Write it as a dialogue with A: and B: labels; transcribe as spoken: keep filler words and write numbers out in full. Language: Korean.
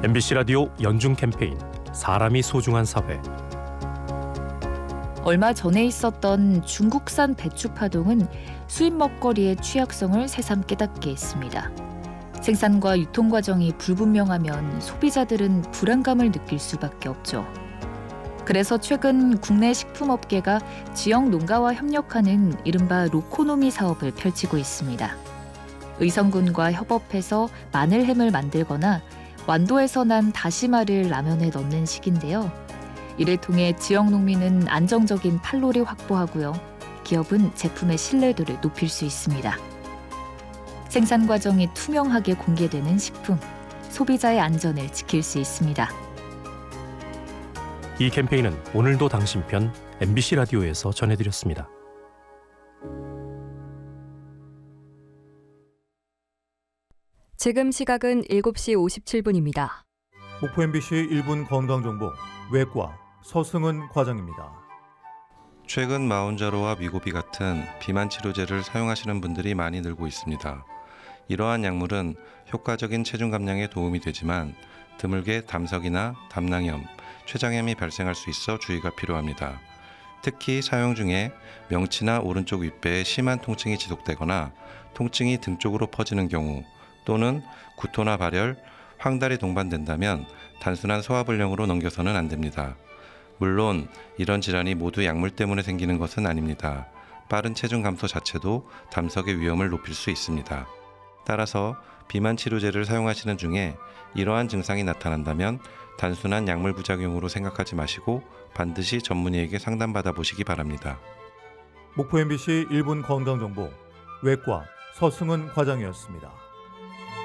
A: 엠비씨 라디오 연중 캠페인 사람이 소중한 사회.
B: 얼마 전에 있었던 중국산 배추 파동은 수입 먹거리의 취약성을 새삼 깨닫게 했습니다. 생산과 유통 과정이 불분명하면 소비자들은 불안감을 느낄 수밖에 없죠. 그래서 최근 국내 식품업계가 지역 농가와 협력하는 이른바 로코노미 사업을 펼치고 있습니다. 의성군과 협업해서 마늘햄을 만들거나 완도에서 난 다시마를 라면에 넣는 식인데요. 이를 통해 지역 농민은 안정적인 판로를 확보하고요. 기업은 제품의 신뢰도를 높일 수 있습니다. 생산 과정이 투명하게 공개되는 식품, 소비자의 안전을 지킬 수 있습니다.
A: 이 캠페인은 오늘도 당신 편 엠비씨 라디오에서 전해드렸습니다.
C: 지금 시각은 일곱 시 오십칠 분입니다.
D: 목포 엠비씨 일 분 건강정보 외과 서승은 과장입니다.
E: 최근 마운자로와 미고비 같은 비만 치료제를 사용하시는 분들이 많이 늘고 있습니다. 이러한 약물은 효과적인 체중 감량에 도움이 되지만 드물게 담석이나 담낭염, 췌장염이 발생할 수 있어 주의가 필요합니다. 특히 사용 중에 명치나 오른쪽 윗배에 심한 통증이 지속되거나 통증이 등 쪽으로 퍼지는 경우 또는 구토나 발열, 황달이 동반된다면 단순한 소화불량으로 넘겨서는 안 됩니다. 물론 이런 질환이 모두 약물 때문에 생기는 것은 아닙니다. 빠른 체중 감소 자체도 담석의 위험을 높일 수 있습니다. 따라서 비만 치료제를 사용하시는 중에 이러한 증상이 나타난다면 단순한 약물 부작용으로 생각하지 마시고 반드시 전문의에게 상담받아 보시기 바랍니다.
D: 목포 엠비씨 일 분 건강정보 외과 서승은 과장이었습니다.